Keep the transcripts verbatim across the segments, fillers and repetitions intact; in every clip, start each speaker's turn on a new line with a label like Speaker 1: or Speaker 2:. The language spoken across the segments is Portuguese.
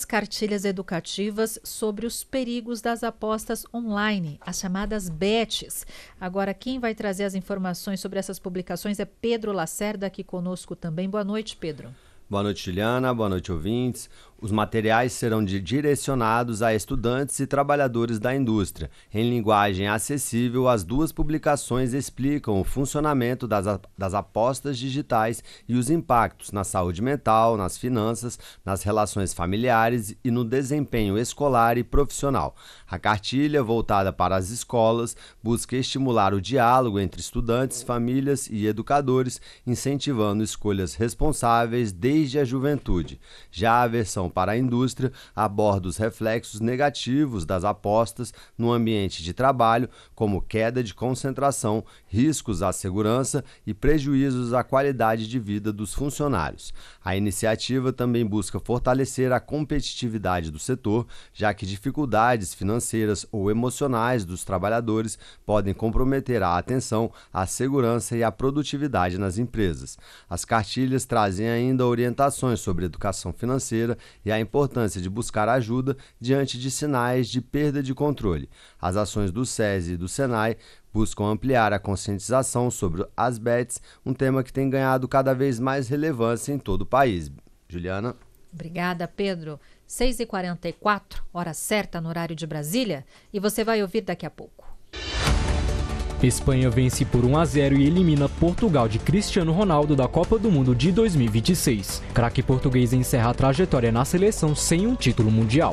Speaker 1: cartilhas educativas sobre os perigos das apostas online, as chamadas bets. Agora, quem vai trazer as informações sobre essas publicações é Pedro Lacerda, aqui conosco também. Boa noite, Pedro.
Speaker 2: Boa noite, Juliana. Boa noite, ouvintes. Os materiais serão de, direcionados a estudantes e trabalhadores da indústria. Em linguagem acessível, as duas publicações explicam o funcionamento das, das apostas digitais e os impactos na saúde mental, nas finanças, nas relações familiares e no desempenho escolar e profissional. A cartilha, voltada para as escolas, busca estimular o diálogo entre estudantes, famílias e educadores, incentivando escolhas responsáveis desde a juventude. Já a versão para a indústria aborda os reflexos negativos das apostas no ambiente de trabalho, como queda de concentração, riscos à segurança e prejuízos à qualidade de vida dos funcionários. A iniciativa também busca fortalecer a competitividade do setor, já que dificuldades financeiras ou emocionais dos trabalhadores podem comprometer a atenção, a segurança e a produtividade nas empresas. As cartilhas trazem ainda orientações sobre educação financeira e a importância de buscar ajuda diante de sinais de perda de controle. As ações do SESI e do SENAI buscam ampliar a conscientização sobre as bets, um tema que tem ganhado cada vez mais relevância em todo o país. Juliana?
Speaker 1: Obrigada, Pedro. seis e quarenta e quatro, hora certa no horário de Brasília, e você vai ouvir daqui a pouco.
Speaker 3: Espanha vence por um a zero e elimina Portugal de Cristiano Ronaldo da Copa do Mundo de dois mil e vinte e seis. Craque português encerra a trajetória na seleção sem um título mundial.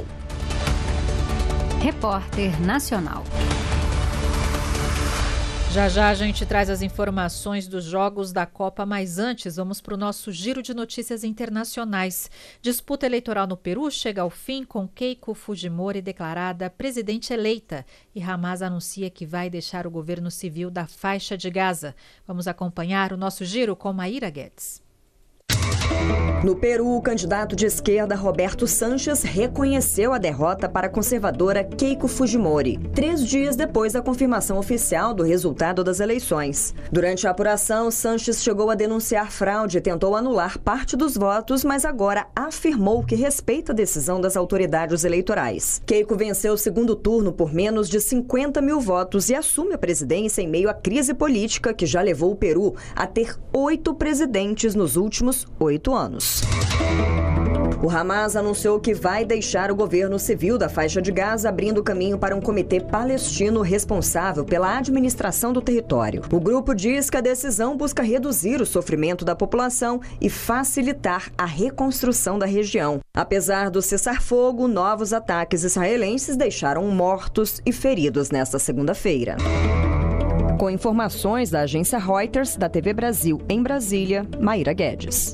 Speaker 4: Repórter Nacional.
Speaker 1: Já já a gente traz as informações dos jogos da Copa, mas antes vamos para o nosso giro de notícias internacionais. Disputa eleitoral no Peru chega ao fim com Keiko Fujimori declarada presidente eleita e Hamas anuncia que vai deixar o governo civil da faixa de Gaza. Vamos acompanhar o nosso giro com Maíra Guedes.
Speaker 5: No Peru, o candidato de esquerda Roberto Sanches reconheceu a derrota para a conservadora Keiko Fujimori, três dias depois da confirmação oficial do resultado das eleições. Durante a apuração, Sanches chegou a denunciar fraude e tentou anular parte dos votos, mas agora afirmou que respeita a decisão das autoridades eleitorais. Keiko venceu o segundo turno por menos de cinquenta mil votos e assume a presidência em meio à crise política que já levou o Peru a ter oito presidentes nos últimos oito anos. O Hamas anunciou que vai deixar o governo civil da faixa de Gaza, abrindo caminho para um comitê palestino responsável pela administração do território. O grupo diz que a decisão busca reduzir o sofrimento da população e facilitar a reconstrução da região. Apesar do cessar-fogo, novos ataques israelenses deixaram mortos e feridos nesta segunda-feira. Com informações da agência Reuters, da T V Brasil em Brasília, Maíra Guedes.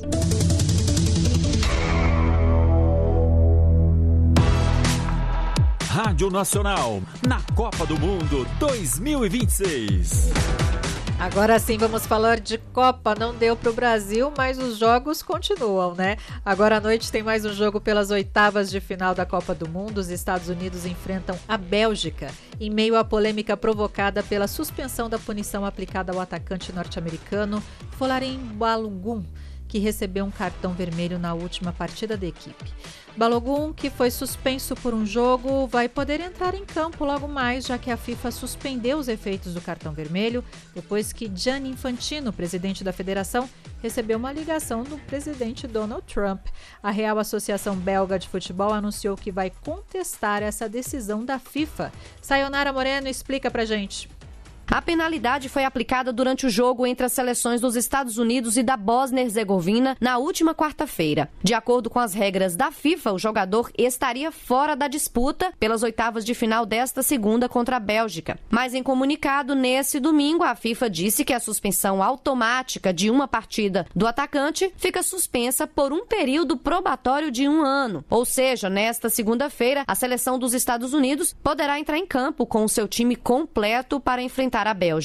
Speaker 6: Rádio Nacional, na Copa do Mundo dois mil e vinte e seis.
Speaker 1: Agora sim, vamos falar de Copa. Não deu para o Brasil, mas os jogos continuam, né? Agora à noite tem mais um jogo pelas oitavas de final da Copa do Mundo. Os Estados Unidos enfrentam a Bélgica, em meio à polêmica provocada pela suspensão da punição aplicada ao atacante norte-americano Folarin Balogun, que recebeu um cartão vermelho na última partida da equipe. Balogun, que foi suspenso por um jogo, vai poder entrar em campo logo mais, já que a FIFA suspendeu os efeitos do cartão vermelho depois que Gianni Infantino, presidente da federação, recebeu uma ligação do presidente Donald Trump. A Real Associação Belga de Futebol anunciou que vai contestar essa decisão da FIFA. Sayonara Moreno explica pra gente.
Speaker 7: A penalidade foi aplicada durante o jogo entre as seleções dos Estados Unidos e da Bósnia-Herzegovina na última quarta-feira. De acordo com as regras da FIFA, o jogador estaria fora da disputa pelas oitavas de final desta segunda contra a Bélgica. Mas em comunicado nesse domingo, a FIFA disse que a suspensão automática de uma partida do atacante fica suspensa por um período probatório de um ano. Ou seja, nesta segunda-feira, a seleção dos Estados Unidos poderá entrar em campo com o seu time completo para enfrentar a Bélgica.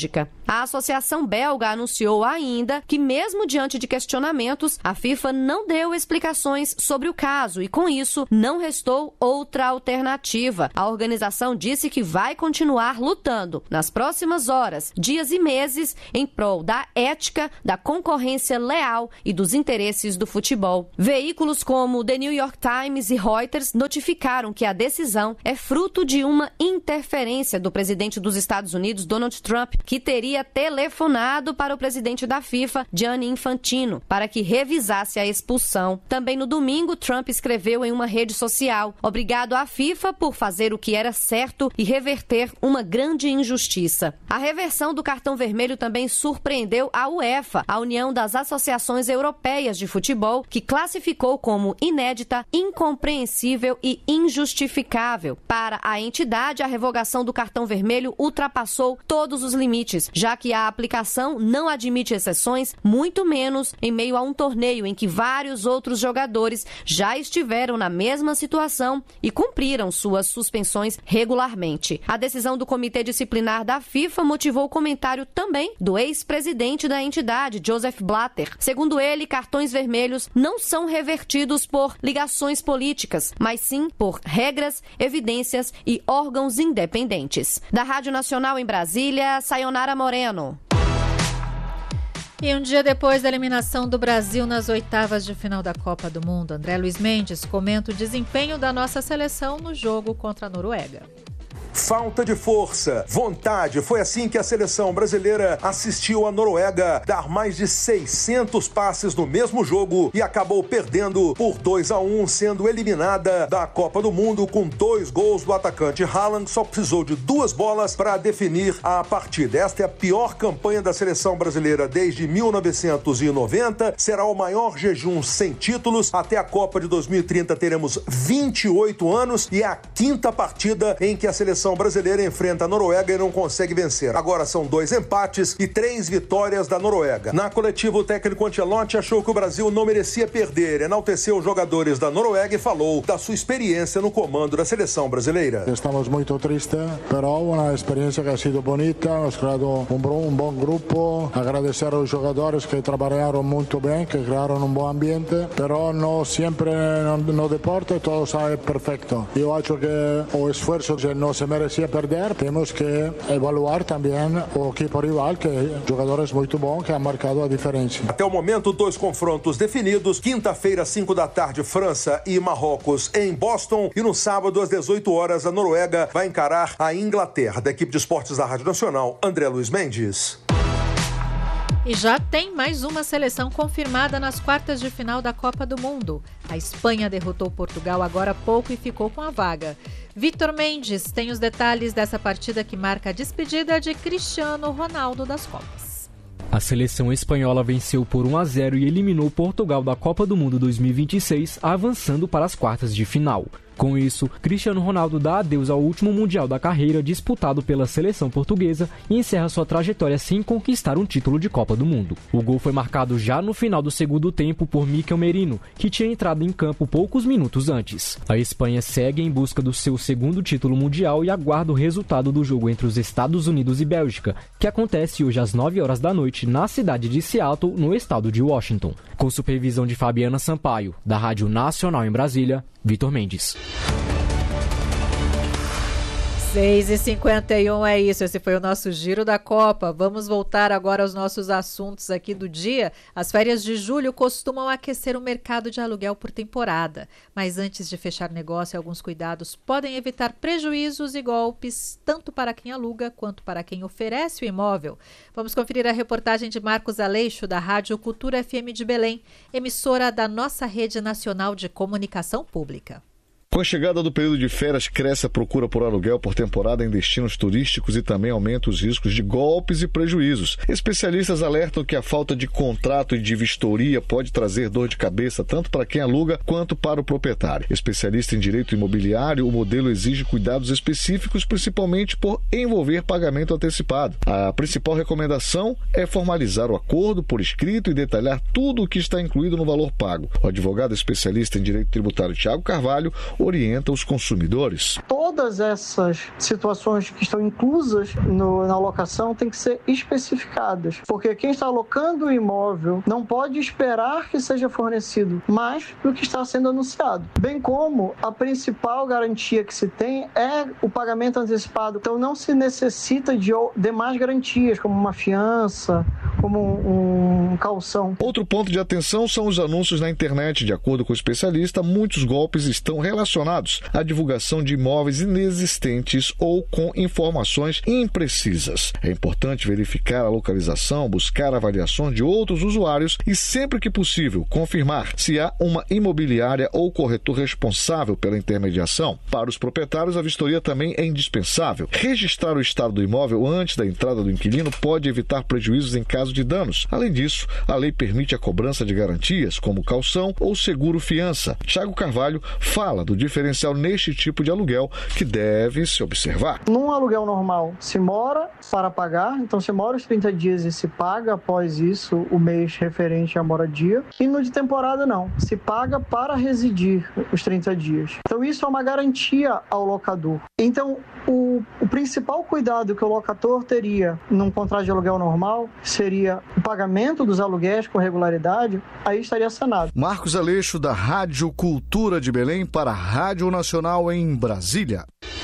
Speaker 7: A Associação Belga anunciou ainda que, mesmo diante de questionamentos, a FIFA não deu explicações sobre o caso e, com isso, não restou outra alternativa. A organização disse que vai continuar lutando nas próximas horas, dias e meses em prol da ética, da concorrência leal e dos interesses do futebol. Veículos como The New York Times e Reuters notificaram que a decisão é fruto de uma interferência do presidente dos Estados Unidos, Donald Trump, que teria telefonado para o presidente da FIFA, Gianni Infantino, para que revisasse a expulsão. Também no domingo, Trump escreveu em uma rede social: "Obrigado à FIFA por fazer o que era certo e reverter uma grande injustiça." A reversão do cartão vermelho também surpreendeu a UEFA, a União das Associações Europeias de Futebol, que classificou como inédita, incompreensível e injustificável. Para a entidade, a revogação do cartão vermelho ultrapassou todos os limites, já que a aplicação não admite exceções, muito menos em meio a um torneio em que vários outros jogadores já estiveram na mesma situação e cumpriram suas suspensões regularmente. A decisão do Comitê Disciplinar da FIFA motivou o comentário também do ex-presidente da entidade, Joseph Blatter. Segundo ele, cartões vermelhos não são revertidos por ligações políticas, mas sim por regras, evidências e órgãos independentes. Da Rádio Nacional em Brasília, Sayonara Moreno.
Speaker 1: E um dia depois da eliminação do Brasil nas oitavas de final da Copa do Mundo, André Luiz Mendes comenta o desempenho da nossa seleção no jogo contra a Noruega.
Speaker 4: Falta de força, vontade, foi assim que a seleção brasileira assistiu a Noruega dar mais de seiscentos passes no mesmo jogo e acabou perdendo por dois a um, sendo eliminada da Copa do Mundo com dois gols do atacante Haaland. Só precisou de duas bolas para definir a partida. Esta é a pior campanha da seleção brasileira desde mil novecentos e noventa, será o maior jejum sem títulos. Até a Copa de dois mil e trinta teremos vinte e oito anos e é a quinta partida em que a seleção brasileira enfrenta a Noruega e não consegue vencer. Agora são dois empates e três vitórias da Noruega. Na coletiva, o técnico Ancelotti achou que o Brasil não merecia perder, enalteceu os jogadores da Noruega e falou da sua experiência no comando da seleção brasileira.
Speaker 8: Estamos muito tristes, pero uma experiência que ha sido bonita, hemos criado um bom, um bom grupo, agradecer aos jogadores que trabalharam muito bem, que criaram um bom ambiente, pero não sempre no, no deporte todo sai perfeito. Eu acho que o esforço que não se merecia perder, temos que evaluar também o equipe rival, que é jogadores muito bons, que han marcado a diferença.
Speaker 4: Até o momento, dois confrontos definidos. Quinta-feira, cinco da tarde, França e Marrocos em Boston. E no sábado, às dezoito horas, a Noruega vai encarar a Inglaterra. Da equipe de esportes da Rádio Nacional, André Luiz Mendes.
Speaker 1: E já tem mais uma seleção confirmada nas quartas de final da Copa do Mundo. A Espanha derrotou Portugal agora há pouco e ficou com a vaga. Vitor Mendes tem os detalhes dessa partida que marca a despedida de Cristiano Ronaldo das Copas.
Speaker 3: A seleção espanhola venceu por um a zero e eliminou Portugal da Copa do Mundo dois mil e vinte e seis, avançando para as quartas de final. Com isso, Cristiano Ronaldo dá adeus ao último Mundial da carreira disputado pela seleção portuguesa e encerra sua trajetória sem conquistar um título de Copa do Mundo. O gol foi marcado já no final do segundo tempo por Mikel Merino, que tinha entrado em campo poucos minutos antes. A Espanha segue em busca do seu segundo título mundial e aguarda o resultado do jogo entre os Estados Unidos e Bélgica, que acontece hoje às nove horas da noite na cidade de Seattle, no estado de Washington. Com supervisão de Fabiana Sampaio, da Rádio Nacional em Brasília, Vitor Mendes.
Speaker 1: seis e cinquenta e um é isso, esse foi o nosso Giro da Copa. Vamos voltar agora aos nossos assuntos aqui do dia. As férias de julho costumam aquecer o mercado de aluguel por temporada. Mas antes de fechar negócio, alguns cuidados podem evitar prejuízos e golpes, tanto para quem aluga quanto para quem oferece o imóvel. Vamos conferir a reportagem de Marcos Aleixo, da Rádio Cultura F M de Belém, emissora da nossa Rede Nacional de Comunicação Pública.
Speaker 9: Com a chegada do período de férias, cresce a procura por aluguel por temporada em destinos turísticos e também aumenta os riscos de golpes e prejuízos. Especialistas alertam que a falta de contrato e de vistoria pode trazer dor de cabeça tanto para quem aluga quanto para o proprietário. Especialista em direito imobiliário, o modelo exige cuidados específicos, principalmente por envolver pagamento antecipado. A principal recomendação é formalizar o acordo por escrito e detalhar tudo o que está incluído no valor pago. O advogado especialista em direito tributário Tiago Carvalho orienta os consumidores.
Speaker 10: Todas essas situações que estão inclusas no, na alocação têm que ser especificadas, porque quem está alocando o imóvel não pode esperar que seja fornecido mais do que está sendo anunciado. Bem como a principal garantia que se tem é o pagamento antecipado. Então não se necessita de demais garantias, como uma fiança, como um, um calção.
Speaker 9: Outro ponto de atenção são os anúncios na internet. De acordo com o especialista, muitos golpes estão relacionados à divulgação de imóveis inexistentes ou com informações imprecisas. É importante verificar a localização, buscar avaliações de outros usuários e, sempre que possível, confirmar se há uma imobiliária ou corretor responsável pela intermediação. Para os proprietários, a vistoria também é indispensável. Registrar o estado do imóvel antes da entrada do inquilino pode evitar prejuízos em caso de danos. Além disso, a lei permite a cobrança de garantias, como calção ou seguro-fiança. Thiago Carvalho fala do diferencial neste tipo de aluguel que deve se observar.
Speaker 10: Num aluguel normal, se mora para pagar, então se mora os trinta dias e se paga após isso o mês referente à moradia. E no de temporada não, se paga para residir os trinta dias. Então isso é uma garantia ao locador. Então o, o principal cuidado que o locador teria num contrato de aluguel normal seria o pagamento dos aluguéis com regularidade, aí estaria sanado.
Speaker 9: Marcos Aleixo, da Rádio Cultura de Belém, para a Rádio Nacional em Brasília.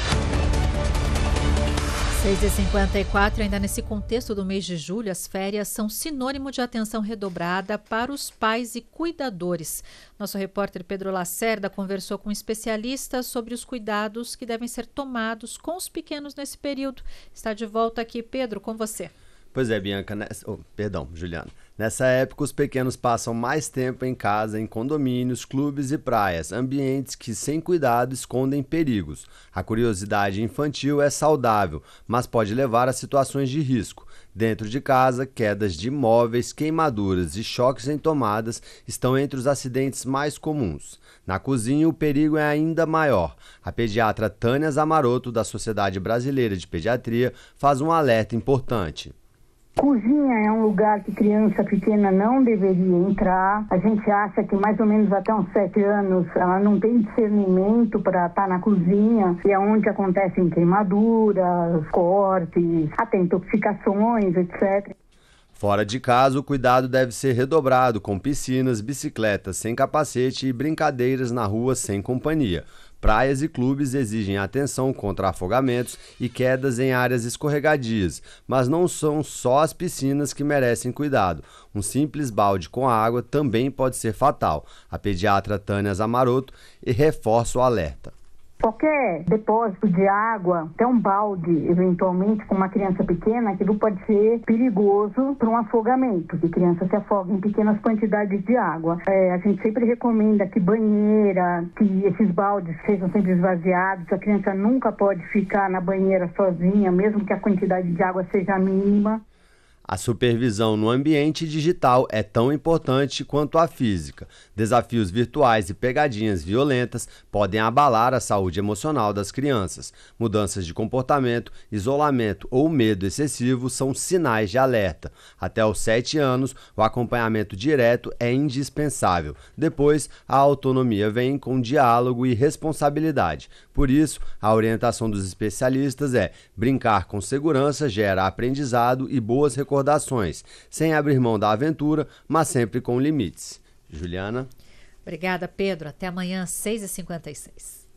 Speaker 1: seis e cinquenta e quatro, ainda nesse contexto do mês de julho, as férias são sinônimo de atenção redobrada para os pais e cuidadores. Nosso repórter Pedro Lacerda conversou com especialistas sobre os cuidados que devem ser tomados com os pequenos nesse período. Está de volta aqui, Pedro, com você.
Speaker 2: Pois é, Bianca, nessa... oh, perdão, Juliana. Nessa época, os pequenos passam mais tempo em casa, em condomínios, clubes e praias, ambientes que, sem cuidado, escondem perigos. A curiosidade infantil é saudável, mas pode levar a situações de risco. Dentro de casa, quedas de móveis, queimaduras e choques em tomadas estão entre os acidentes mais comuns. Na cozinha, o perigo é ainda maior. A pediatra Tânia Zamaroto, da Sociedade Brasileira de Pediatria, faz um alerta importante.
Speaker 11: Cozinha é um lugar que criança pequena não deveria entrar. A gente acha que mais ou menos até uns sete anos ela não tem discernimento para estar na cozinha, e é onde acontecem queimaduras, cortes, até intoxicações, etcétera.
Speaker 2: Fora de casa, o cuidado deve ser redobrado com piscinas, bicicletas sem capacete e brincadeiras na rua sem companhia. Praias e clubes exigem atenção contra afogamentos e quedas em áreas escorregadias, mas não são só as piscinas que merecem cuidado. Um simples balde com água também pode ser fatal. A pediatra Tânia Zamaroto reforça o alerta.
Speaker 11: Qualquer depósito de água, até um balde, eventualmente, com uma criança pequena, aquilo pode ser perigoso para um afogamento, que criança se afoga em pequenas quantidades de água. É, a gente sempre recomenda que banheira, que esses baldes sejam sempre esvaziados, a criança nunca pode ficar na banheira sozinha, mesmo que a quantidade de água seja mínima.
Speaker 2: A supervisão no ambiente digital é tão importante quanto a física. Desafios virtuais e pegadinhas violentas podem abalar a saúde emocional das crianças. Mudanças de comportamento, isolamento ou medo excessivo são sinais de alerta. Até os sete anos, o acompanhamento direto é indispensável. Depois, a autonomia vem com diálogo e responsabilidade. Por isso, a orientação dos especialistas é: brincar com segurança gera aprendizado e boas recordações. Recordações, sem abrir mão da aventura, mas sempre com limites. Juliana?
Speaker 1: Obrigada, Pedro. Até amanhã, seis e cinquenta e seis.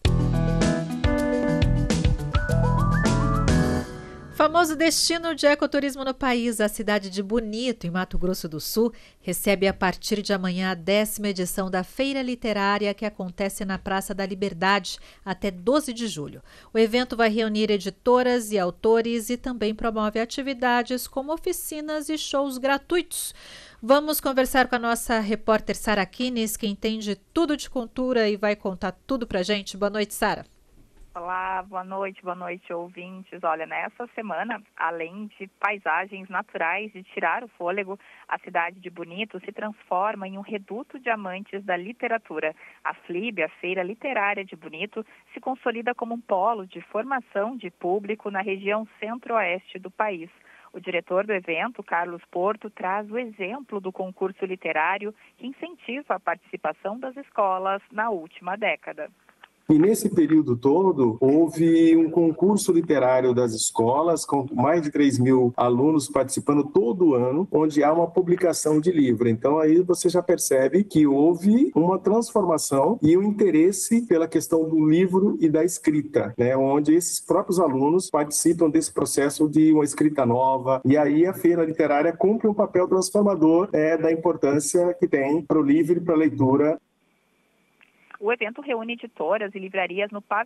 Speaker 1: Famoso destino de ecoturismo no país, a cidade de Bonito, em Mato Grosso do Sul, recebe a partir de amanhã a décima edição da Feira Literária, que acontece na Praça da Liberdade até doze de julho. O evento vai reunir editoras e autores e também promove atividades como oficinas e shows gratuitos. Vamos conversar com a nossa repórter Sara Kines, que entende tudo de cultura e vai contar tudo pra gente. Boa noite, Sara.
Speaker 12: Olá, boa noite, boa noite, ouvintes. Olha, nessa semana, além de paisagens naturais de tirar o fôlego, a cidade de Bonito se transforma em um reduto de amantes da literatura. A FLIB, a Feira Literária de Bonito, se consolida como um polo de formação de público na região centro-oeste do país. O diretor do evento, Carlos Porto, traz o exemplo do concurso literário que incentiva a participação das escolas na última década.
Speaker 13: E nesse período todo, houve um concurso literário das escolas, com mais de três mil alunos participando todo ano, onde há uma publicação de livro. Então aí você já percebe que houve uma transformação e um interesse pela questão do livro e da escrita, né? Onde esses próprios alunos participam desse processo de uma escrita nova. E aí a Feira Literária cumpre um papel transformador é, da importância que tem para o livro e para a leitura.
Speaker 12: O evento reúne editoras e livrarias no pavilhão